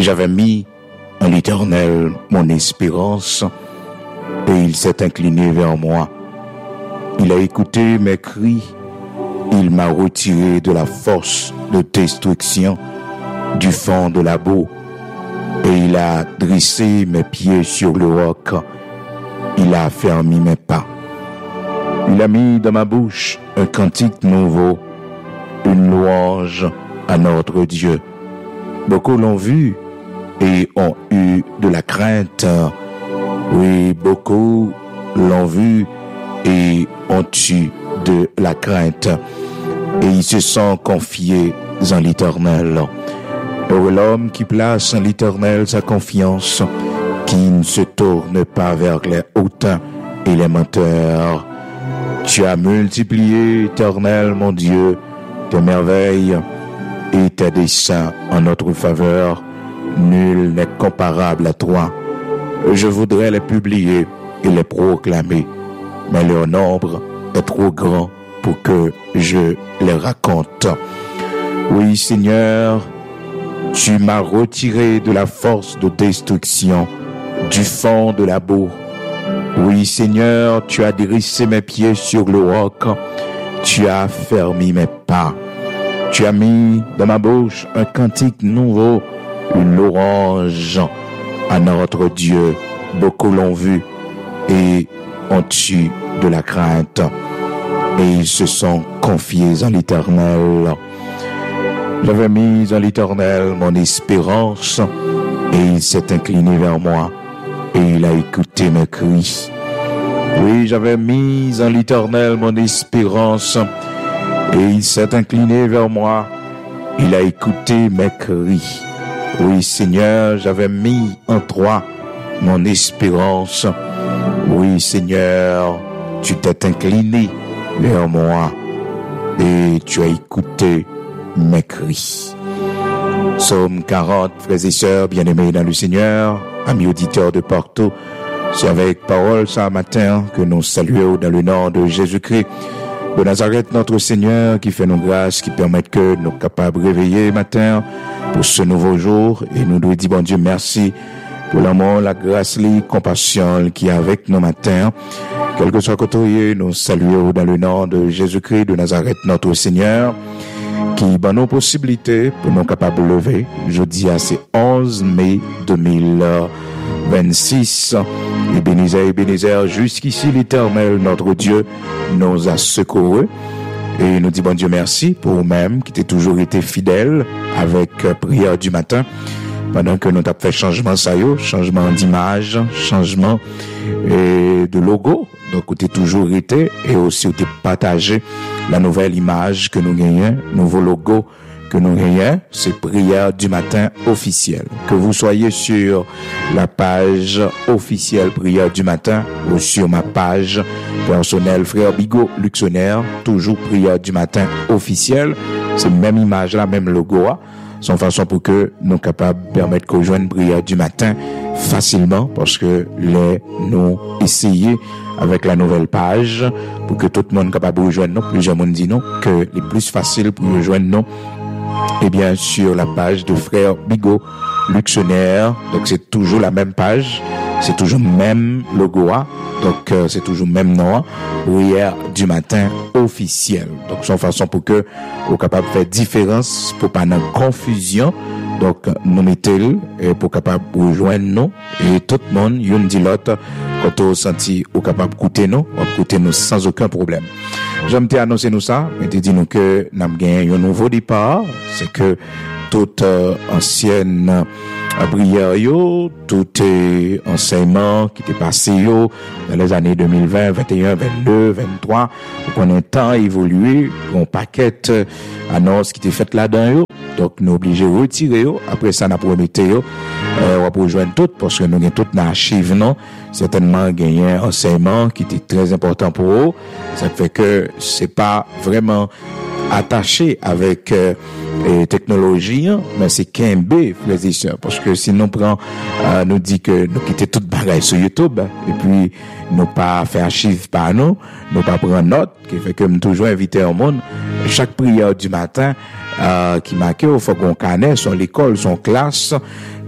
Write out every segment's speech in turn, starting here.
J'avais mis en l'Éternel mon espérance, et il s'est incliné vers moi. Il a écouté mes cris, il m'a retiré de la force de destruction, du fond de la boue, et il a dressé mes pieds sur le roc, il a affermi mes pas. Il a mis dans ma bouche un cantique nouveau, une louange à notre Dieu. Beaucoup l'ont vu et ont eu de la crainte. Oui, beaucoup l'ont vu et ont eu de la crainte. Et ils se sont confiés en l'Éternel. Heureux l'homme qui place en l'Éternel sa confiance, qui ne se tourne pas vers les hautains et les menteurs. Tu as multiplié, Éternel, mon Dieu, tes merveilles et tes desseins en notre faveur. Nul n'est comparable à toi. Je voudrais les publier et les proclamer, mais leur nombre est trop grand pour que je les raconte. Oui, Seigneur, tu m'as retiré de la force de destruction, du fond de la boue. Oui, Seigneur, tu as dressé mes pieds sur le roc, tu as fermé mes pas. Tu as mis dans ma bouche un cantique nouveau, une louange à notre Dieu. Beaucoup l'ont vu et ont eu de la crainte, et ils se sont confiés en l'Éternel. J'avais mis en l'Éternel mon espérance, et il s'est incliné vers moi, et il a écouté mes cris. Oui, j'avais mis en l'Éternel mon espérance, et il s'est incliné vers moi, il a écouté mes cris. Oui, Seigneur, j'avais mis en toi mon espérance. Oui, Seigneur, tu t'es incliné vers moi et tu as écouté mes cris. Psaume 40, frères et sœurs bien-aimés dans le Seigneur, amis auditeurs de partout, c'est avec parole ce matin que nous saluons dans le nom de Jésus-Christ de Nazareth, notre Seigneur, qui fait nos grâces, qui permet que nous soyons capables de réveiller matin pour ce nouveau jour. Et nous nous disons, bon Dieu, merci pour l'amour, la grâce, la compassion qui est avec nous matin. Quel que soit côté, nous saluons dans le nom de Jésus-Christ de Nazareth, notre Seigneur, qui donne nos possibilités pour nous capables de lever. Jeudi, c'est 11 mai 2026. Ebenezer, jusqu'ici l'Éternel, notre Dieu, nous a secourus. Et nous dit bon Dieu merci pour vous-même qui t'es toujours été fidèle avec prière du matin. Pendant que nous avons fait changement d'image, changement de logo. Donc, vous t'es toujours été et aussi vous t'es partagé la nouvelle image que nous gagnons, nouveau logo que nous gagnons, c'est prière du matin officielle. Que vous soyez sur la page officielle prière du matin ou sur ma page personnelle Frère Bigot Luxonnaire, toujours prière du matin officielle, c'est même image là, même logo là. Son façon pour que nous capables de permettre qu'on joigne prière du matin facilement, parce que nous essayons avec la nouvelle page pour que tout le monde capable de rejoindre nous. Plusieurs monde dit non que les plus facile pour rejoindre nous, et bien sur la page de Frère Bigot Luxonnaire. Donc c'est toujours la même page, c'est toujours même logo, donc c'est toujours même nom, prière du matin officiel. Donc son façon pour que vous capable de faire différence pour pas de confusion. Donc nous mettez et pour capable rejoindre nous et tout le monde une dit l'autre quand vous senti ou capable d'écouter nous sans aucun problème. J'aime te annoncer nous ça, et te dire nous que nous avons gagné un nouveau départ, c'est que toute ancienne prière yo, tout enseignement qui était passé yo dans les années 2020, 21, 22, 23, qu'on a un temps évolué, un paquet annonce qui était faite là-dedans yo. Donc nous obligés de retirer yo. Après ça n'a prometté yo on va rejoindre tout parce que nous avons tout dans l'archive non, certainement gagné un enseignement qui était très important pour eux. Ça fait que c'est pas vraiment attaché avec technologie, mais c'est Kembe, frères et sœurs, parce que si nous prend, nous dit que nous quittons toute bagaille sur YouTube, et puis nous pas faire archive par nous pas prendre note, qui fait que nous toujours inviter au monde, chaque prière du matin, qui marque, il faut qu'on connaisse son école, son classe,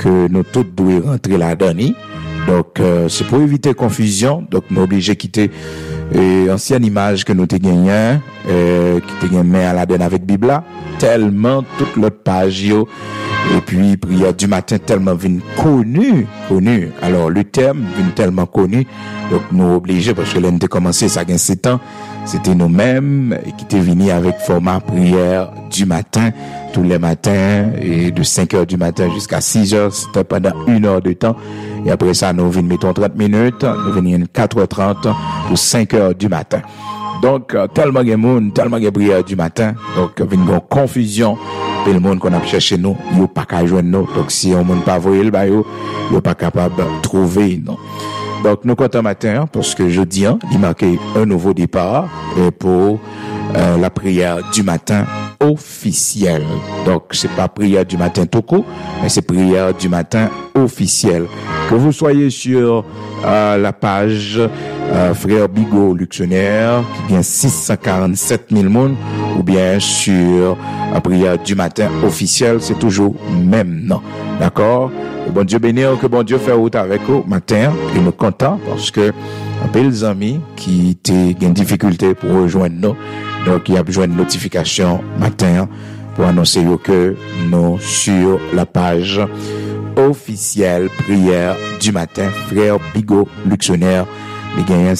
que nous tous devons rentrer là-dedans. Donc, c'est pour éviter confusion. Donc, nous obligés de quitter ancienne image que nous t'ai gagné, qui t'ai gagné à la donne avec Bible, tellement toute l'autre page, yo. Et puis, prière du matin, tellement vient connu. Alors, le thème vient tellement connu. Donc, nous obligés, parce que l'on a commencé, ça gagne 7 ans. C'était nous-mêmes qui étaient venus avec format prière du matin, tous les matins, et de 5 heures du matin jusqu'à 6 heures, c'était pendant 1 heure de temps. Et après ça, nous venons mettons 30 minutes, nous venons 4h30 pour 5 heures du matin. Donc, tellement de monde, tellement de prière du matin. Donc, il y a une confusion. Et le monde qu'on a cherché nous, il n'y a pas qu'à joindre nous. Donc, si on ne pas voyer le bail, il n'est pas capable de trouver, non. Donc, nous comptons matin, parce que jeudi, il marquait un nouveau départ pour la prière du matin officielle. Donc, c'est pas prière du matin tout court, mais c'est prière du matin officielle. Que vous soyez sur la page Frère Bigot Luxionnaire, qui vient 647 000 monde, ou bien sur la prière du matin officielle, c'est toujours même nom. D'accord? Que bon Dieu bénisse, que bon Dieu fait route avec vous matin, et nous contents parce que un peu les amis qui étaient en difficulté pour rejoindre nous, donc il y a besoin de notification matin pour annoncer que nous sur la page officielle prière du matin, Frère Bigot Luxionnaire, il gagne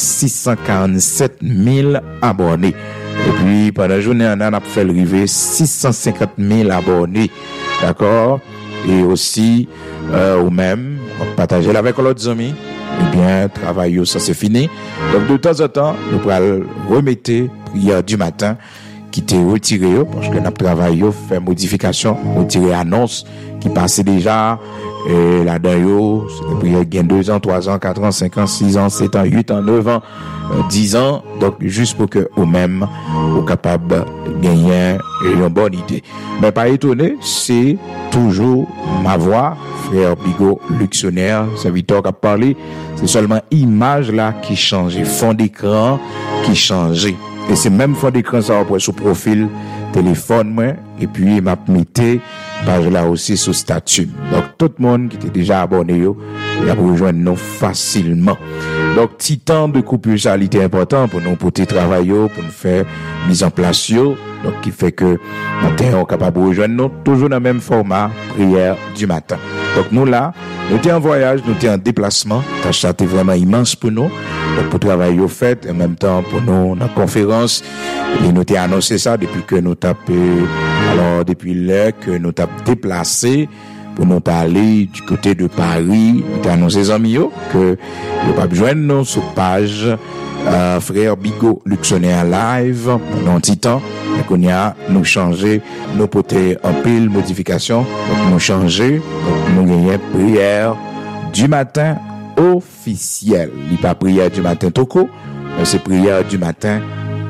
647 000 abonnés. Et puis, pendant la journée, on a fait arriver 650 000 abonnés. D'accord? Et aussi, ou même, partager avec l'autre amis. Eh bien, travail, ça c'est fini. Donc, de temps en temps, nous allons remettre prière du matin qui était retiré, parce que notre travail, fait modification, retirer annonce qui passait déjà. Et là-dedans, c'est prière gain 2 ans, 3 ans, 4 ans, 5 ans, 6 ans, 7 ans, 8 ans, 9 ans, 10 ans. Donc, juste pour que vous-même, vous capable de gagner une bonne idée. Mais pas étonné, c'est toujours ma voix, Frère Bigot Luxionnaire, c'est Victor qui a parlé. C'est seulement image là qui change, fond d'écran qui change. Et c'est même fond d'écran, ça va pour sur profil téléphone, moi, et puis m'a mis page là aussi sous statut. Donc, tout le monde qui était déjà abonné, il a rejoindre nous facilement. Donc, petit temps de coupure, ça a été important pour nous, pour travailler, pour nous faire mise en place, donc, qui fait que, matin, on est capable de rejoindre nous, toujours dans le même format, prière du matin. Donc, nous là, nous étions en voyage, nous étions en déplacement, ça a été vraiment immense pour nous, donc, pour travailler au fait, en même temps, pour nous, dans la conférence, et nous avons annoncé ça depuis que nous tapons, alors, depuis l'heure que nous avons déplacé pour nous aller du côté de Paris, nous avons annoncé aux amis que nous pas besoin de nous sur page Frère Bigot Luxionnaire live pendant un petit temps, et qu'on a nous changer, nous porter un pile modification, donc nous changer, donc nous gagner prière du matin officielle. Il pas prière du matin tout court, mais c'est prière du matin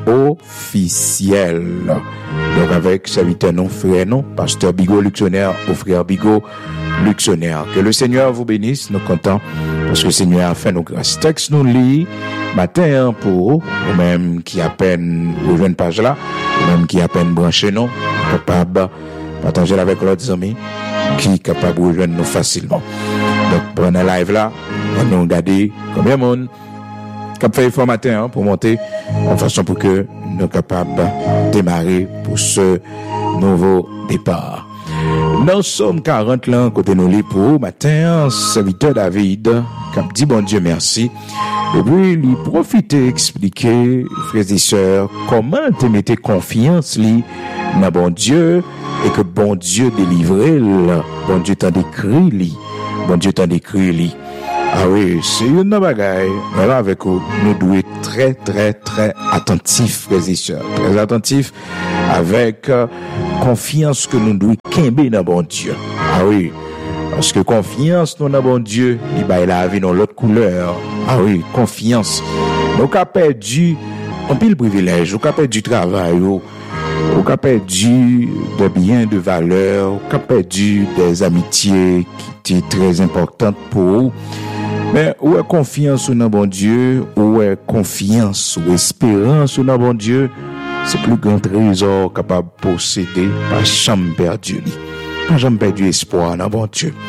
officiel. Donc avec serviteur non frère non pasteur Bigot Luxionnaire au Frère Bigot Luxionnaire. Que le Seigneur vous bénisse, nous contents parce que le Seigneur a fait nos grâces. Texte nous lit matin pour ou même qui à peine rejoint une page là, ou même qui à peine branché non, capable partager avec l'autre amis qui capable de rejoindre nous facilement. Donc pendant le live là, on nous regarder combien de monde cap fait effort matin pour monter en façon pour que nous soyons capables de démarrer pour ce nouveau départ. Nous sommes 40 là, côté nous les pour matin, serviteur David, cap dit bon Dieu merci. Et puis, lui profiter, expliquer, frères et sœurs, comment te mettez confiance, li, dans bon Dieu, et que bon Dieu délivrer, bon Dieu t'en décrit, li, bon Dieu t'en décrit, li. Ah oui, c'est une bagaille. Mais là, avec vous, nous devons être très, très, très attentifs, frères et sœurs. Très attentifs avec confiance que nous devons quimber dans bon Dieu. Ah oui. Parce que confiance dans bon Dieu, il va la vie dans l'autre couleur. Ah oui, confiance. Nous avons perdu un pile privilège, nous avons perdu du travail, nous avons perdu de biens, de valeurs, nous avons perdu des amitiés qui étaient très importantes pour nous. Mais où est confiance dans bon Dieu, où est confiance ou espérance dans bon Dieu, c'est plus grand trésor capable de posséder, pas jamais perdu. Pas jamais perdu espoir dans bon Dieu.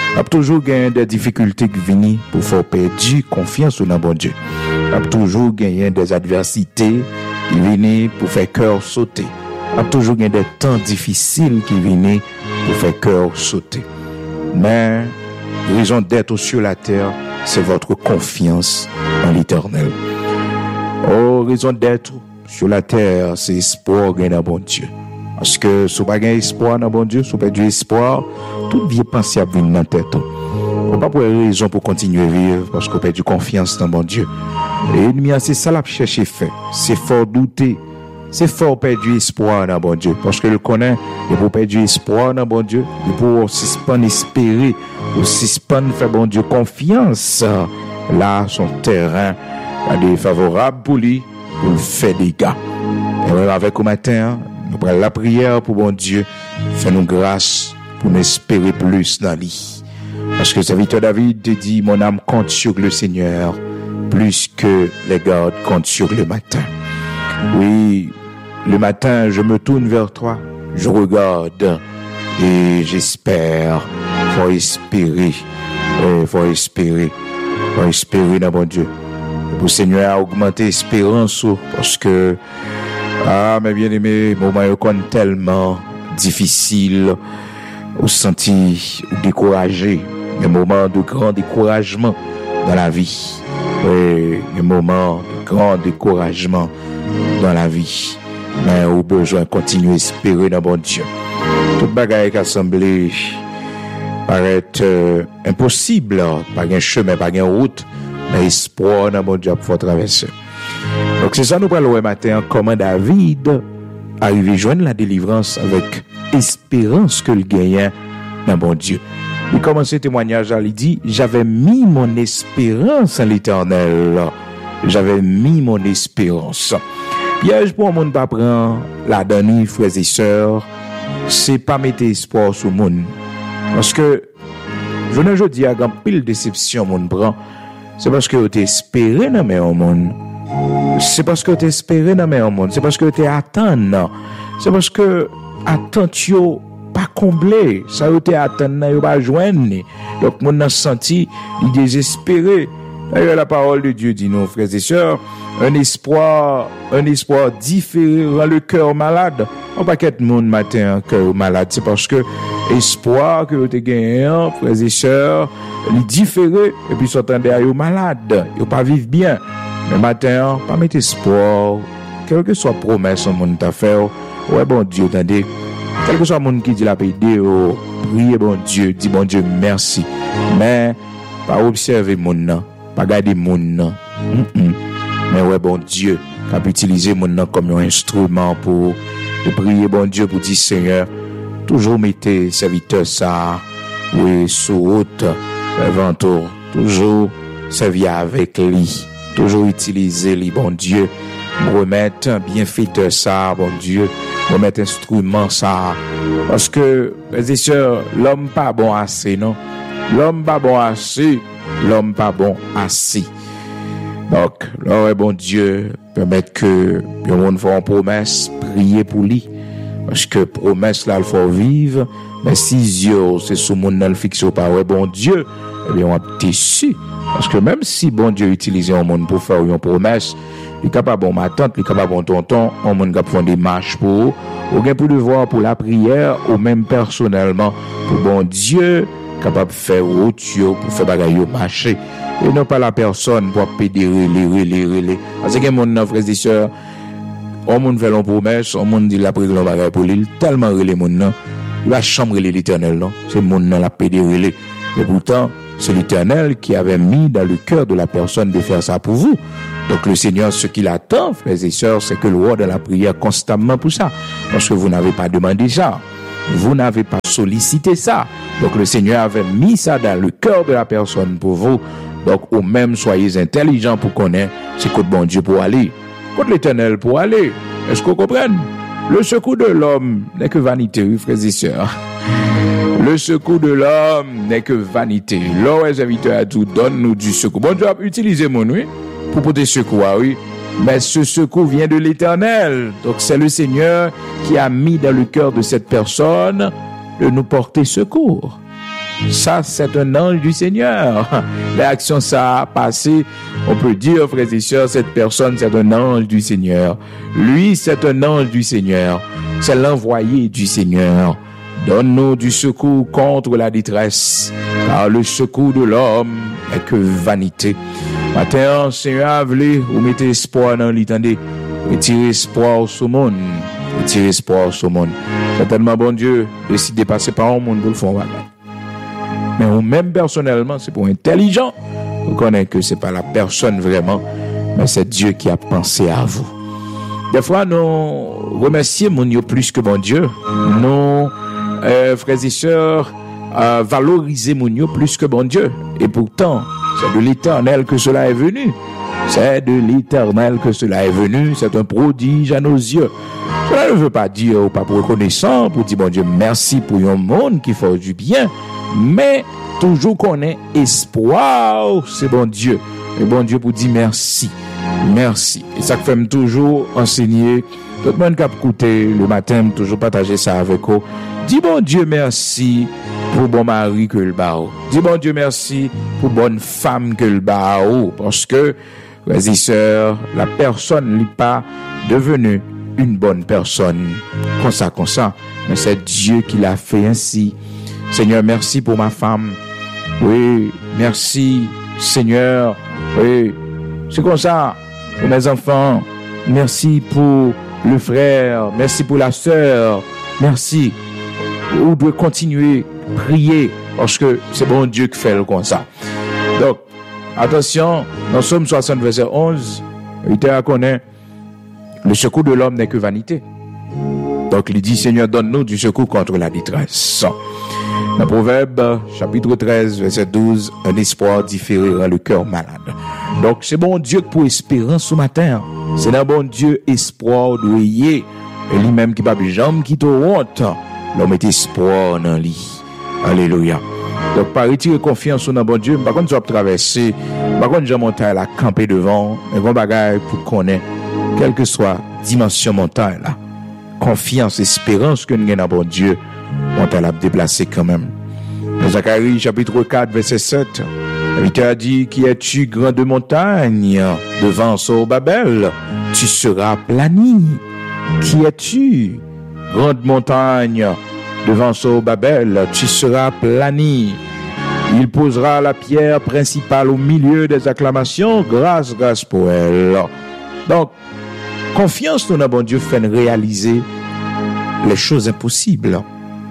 A toujours gagné des difficultés qui viennent pour faire perdre confiance dans bon Dieu. A toujours gagné des adversités qui viennent pour faire cœur sauter. A toujours gagné des temps difficiles qui viennent pour faire cœur sauter. Mais raison d'être sur la terre, c'est votre confiance en l'Éternel. Oh, raison d'être sur la terre, c'est espoir dans bon Dieu. Parce que si vous n'avez pas espoir dans bon Dieu, si vous n'avez pas espoir, toute vie pensée à venir dans la tête. Vous n'avez pas raison pour continuer à vivre parce que vous avez confiance dans bon Dieu. Et l'ennemi, c'est ça la chercher fait. C'est fort douter. C'est fort perdre espoir dans bon Dieu. Parce que le connaît, il faut perdre espoir dans bon Dieu. Il faut suspendre espérer. Il faut suspendre faire bon Dieu confiance. Là, son terrain est défavorable pour lui, pour faire des dégâts. Et même avec au matin, nous prenons la prière pour bon Dieu. Fais-nous grâce pour nous espérer plus dans lui. Parce que serviteur David te dit, mon âme compte sur le Seigneur, plus que les gardes comptent sur le matin. Oui, le matin, je me tourne vers toi, je regarde et j'espère. Faut espérer dans bon Dieu. Le Seigneur a augmenté l'espérance parce que, mes bien-aimés, moments sont tellement difficiles, au senti découragé, des moments de grand découragement dans la vie. Oui, des moments de grand découragement dans la vie. Mais au besoin de continuer à espérer dans bon Dieu. Toute bagaille qui a semblé paraître impossible, pas un chemin, pas une route, mais espoir dans bon Dieu pour traverser. Donc c'est ça nous parlons le matin, comment David arrive à joindre la délivrance avec espérance que le gagnant dans bon Dieu. Il commence ce témoignage, il dit, j'avais mis mon espérance en l'Éternel. J'avais mis mon espérance. Piège pour mon pas prendre la dernière, frères et sœurs, c'est pas mettre espoir sur le monde. Parce que, je ne dis à grand pile déception, mon prend, c'est parce que vous espéré dans le monde. C'est parce que vous espéré dans le monde. C'est parce que vous attend. C'est parce que attention pas comblé. Ça vous attend, vous pas joindre. Donc, mon a senti, il désespéré. D'ailleurs, la parole de Dieu dit, nos frères et sœurs, un espoir différé rend le cœur malade. On pas qu'être monde matin, un cœur malade. C'est parce que espoir que vous avez gagné, frères et sœurs, il différé, et puis s'entendez à vous malade. Vous pas vivre bien. Mais matin, pas mettre espoir, quelle que soit promesse au monde t'a fait, ouais, bon Dieu, attendez, quel que soit le monde qui dit la paix, priez bon Dieu, dit bon Dieu, merci. Mais, pas observer mon nom. Pas garder mon nom. Mais ouais, bon Dieu, qui a utilisé mon nom comme un instrument pour prier, bon Dieu, pour dire Seigneur, toujours mettez serviteur ça, oui, sous route, servantour, toujours servir avec lui, toujours utiliser lui, bon Dieu, remettre un bienfaiteur ça, bon Dieu, remettre instrument ça, parce que, mes sœurs, l'homme pas bon assez, non? L'homme pas bon assez. L'homme pas bon assez. Donc, là, bon Dieu, permettre que le monde fasse une promesse, prier pour lui. Parce que promesse là, il faut vivre. Mais si Dieu, c'est sous le monde, le fixe pas, ouais, bon Dieu, eh bien, on a déçu. Parce que même si bon Dieu utilise un monde pour faire une promesse, il est capable de ma tante, il est capable de tonton, on monde capable de faire des marches pour, ou bien pour devoir pour la prière, ou même personnellement, pour bon Dieu, capable de faire autre pour faire bagaille marcher et non pas la personne pour pédérer les parce que mon frères et sœurs on monde fait une promesse on monde dit la prière bagaille pour lui tellement relé mon nom il va chambre l'Éternel non c'est mon nom la pédérer et pourtant c'est l'Éternel qui avait mis dans le cœur de la personne de faire ça pour vous. Donc le Seigneur, ce qu'il attend, frères et sœurs, c'est que le roi de la prière constamment pour ça, parce que vous n'avez pas demandé ça. Vous n'avez pas sollicité ça. Donc le Seigneur avait mis ça dans le cœur de la personne pour vous. Donc ou même soyez intelligents pour connaître c'est côté bon Dieu pour aller. Côté l'Éternel pour aller. Est-ce que vous comprenez? Le secours de l'homme n'est que vanité, oui, frères et sœurs. Le secours de l'homme n'est que vanité. L'homme est invité à tout, donne-nous du secours. Bon Dieu a utilisé mon oui pour porter secours, oui. Mais ce secours vient de l'Éternel. Donc c'est le Seigneur qui a mis dans le cœur de cette personne de nous porter secours. Ça, c'est un ange du Seigneur. L'action ça a passé, on peut dire, frères et sœurs, cette personne, c'est un ange du Seigneur. Lui, c'est un ange du Seigneur. C'est l'envoyé du Seigneur. Donne-nous du secours contre la détresse, car le secours de l'homme est que vanité. Matin, Seigneur, vous mettez espoir dans l'étendue. Retirez espoir au monde. Retirez espoir au monde. Certainement, bon Dieu, décide de passer par un monde pour le faire. Mais vous-même, personnellement, c'est pour intelligent. Vous connaissez que c'est pas la personne vraiment, mais c'est Dieu qui a pensé à vous. Des fois, nous remercions mon Dieu plus que bon Dieu. Nous, frères et sœurs, valoriser mon Dieu plus que bon Dieu. Et pourtant, c'est de l'Éternel que cela est venu. C'est de l'Éternel que cela est venu. C'est un prodige à nos yeux. Cela ne veut pas dire ou pas pour reconnaissant, pour dire bon Dieu merci pour un monde qui fait du bien, mais toujours qu'on ait espoir, c'est bon Dieu. Et bon Dieu pour dire merci. Merci. Et ça fait toujours enseigner. Tout le monde qui a écouté le matin, toujours partager ça avec vous. Dis bon Dieu merci pour bon mari que le bao. Dis bon Dieu merci pour bonne femme que le bao. Parce que, frères et sœurs, la personne n'est pas devenue une bonne personne. Comme ça. Mais c'est Dieu qui l'a fait ainsi. Seigneur, merci pour ma femme. Oui, merci, Seigneur. Oui, c'est comme ça. Pour mes enfants, merci pour le frère, merci pour la sœur, merci. Vous devez continuer à prier parce que c'est bon Dieu qui fait comme ça. Donc, attention, dans Somme 60, verset 11, il te reconnaît, le secours de l'homme n'est que vanité. Donc, il dit, Seigneur, donne-nous du secours contre la détresse. Dans Proverbe, chapitre 13, verset 12, un espoir différé rend le cœur malade. Donc, c'est bon Dieu pour espérance ce matin. C'est un bon Dieu espoir d'oublier. Et lui-même qui va jamais quitter honte. L'homme est espoir dans lui. Alléluia. Donc, par retirer confiance dans bon Dieu, par contre, tu vas traverser, par contre, j'ai monté à la camper devant, mais bon bagaille pour connaître, quelle que soit dimension montagne là. Confiance, espérance que nous avons dans bon Dieu, on t'a la déplacer quand même. Dans Zacharie, chapitre 4, verset 7, il t'a dit, qui es-tu, grande montagne, devant Zorobabel, tu seras plani. Qui es-tu, grande montagne, devant Zorobabel, tu seras plani. Il posera la pierre principale au milieu des acclamations, grâce pour elle. Donc, confiance dans bon Dieu fait réaliser les choses impossibles.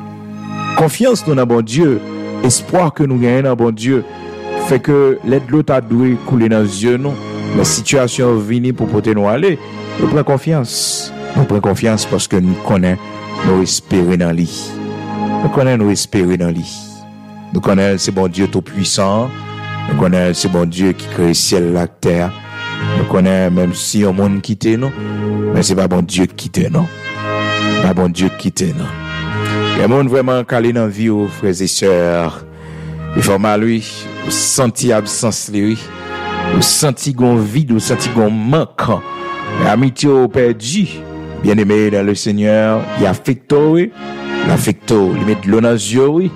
Confiance dans bon Dieu, espoir que nous gagnons dans bon Dieu, fait que l'aide de l'autre a doué couler dans les yeux, nous. La situation venue pour porter nous aller. Nous prenons confiance. Nous prenons confiance parce que nous connaissons, nous espérons dans lui. Nous connaissons, nous espérons dans lui. Nous connaissons, c'est bon Dieu tout puissant. Nous connaissons, c'est bon Dieu qui crée le ciel et la terre. Nous connaissons, même si on monde quitte nous, mais c'est pas bon Dieu qui quitte nous. Pas bon Dieu qui quitte nous. Il y a un monde vraiment calé dans la vie, aux frères et sœurs. Il faut mal, lui, au senti absence, lui, au senti gon vide, au senti gon manque. L'amitié au perdu, bien aimé dans le Seigneur, il affecte, oui. L'affecte, il met de l'eau dans les yeux, oui.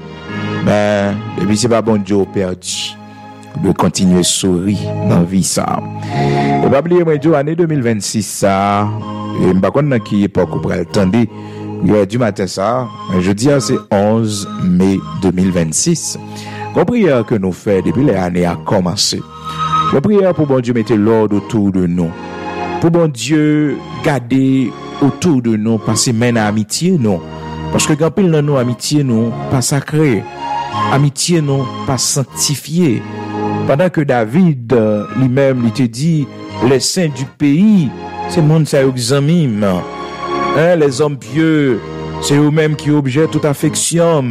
Ben, et puis c'est pas bon Dieu au perdu. De continuer à sourire dans la vie, ça. Et pas oublier, moi, année 2026, ça. Et je ne sais pas dans quelle époque vous pourrez attendre. Il y a du matin, ça. Jeudi, c'est 11 mai 2026. La prière que nous faisons depuis l'année a commencé. La prière pour bon Dieu mettre l'ordre autour de nous. Pour bon Dieu garder autour de nous, passer main à amitié, nous. Parce que quand pile dans nous, amitié, nous, pas sacré. Amitié, nous, pas sanctifié. Pendant que David, lui-même, il te dit, les saints du pays, c'est le monde, ça examine. Hein, les hommes pieux, c'est eux-mêmes qui objectent toute affection.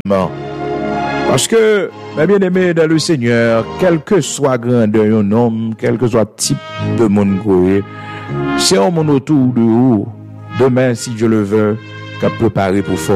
Parce que, mes bien-aimés dans le Seigneur, quel que soit grandeur un homme, quel que soit type de monde, c'est un monde autour de vous. Demain, si Dieu le veut, qu'à préparer pour